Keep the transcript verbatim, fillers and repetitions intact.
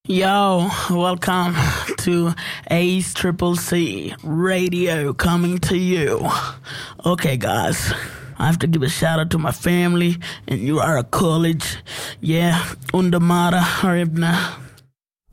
Yo, welcome to Ace Triple C Radio coming to you. Okay, guys, I have to give a shout out to my family in Ura College. Yeah, under Mara Haribna.